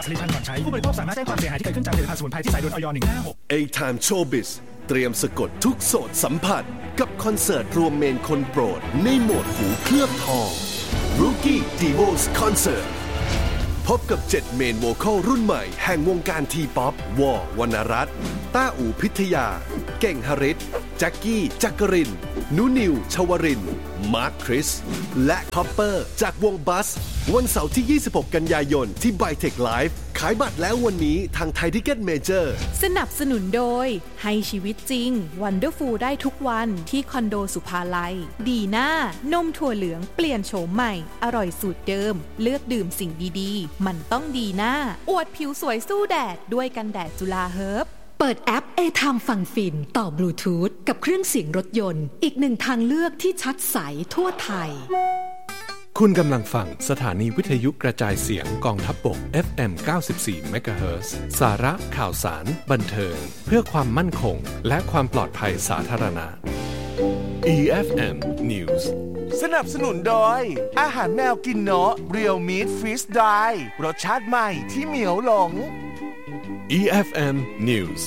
ผลิตภัณฑ์ก่อนใช้ผู้บริโภคสามารถแจ้งความเสียหายที่เกิดขึ้นจากผลิตภัณฑ์สมุนไพรที่ใส่โดยอย156 A-Time Showbiz เตรียมสะกดทุกโสตสัมผัสกับคอนเสิร์ตรวมเมนคนโปรดในโหมดหูเคลือบทอง Rookie Divos Concert พบกับ7เมนโวคอลรุ่นใหม่แห่งวงการทีป๊อปวอวรรณรัตน์ต้าอู่พิทยาเก่งหฤทธิ์แจ็คกี้จักรินนุนิวชวรินทร์มาร์คคริสและคอปเปอร์จากวงบัสวันเสาร์ที่26กันยายนที่ Bytech Live ขายบัตรแล้ววันนี้ทางไทยทิกเก็ตเมเจอร์สนับสนุนโดยให้ชีวิตจริง Wonderful ได้ทุกวันที่คอนโดสุภาลัยดีน่านมถั่วเหลืองเปลี่ยนโฉมใหม่อร่อยสูตรเดิมเลือกดื่มสิ่งดีๆมันต้องดีน่าอวดผิวสวยสู้แดดด้วยกันแดดจุฬาเฮิร์บเปิดแอป A-Time ฟังฟินต่อบลูทูธกับเครื่องเสียงรถยนต์อีกหนึ่งทางเลือกที่ชัดใสทั่วไทยคุณกำลังฟังสถานีวิทยุกระจายเสียงกองทัพบก FM 94 MHz สาระข่าวสารบันเทิงเพื่อความมั่นคงและความปลอดภัยสาธารณะ EFM News สนับสนุนโดยอาหารแมวกินเนาะ Real Meat Freeze Dry รสชาติใหม่ที่เหมียวหลง EFM News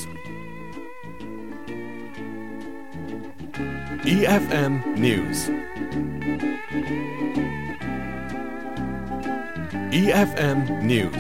EFM News EFM News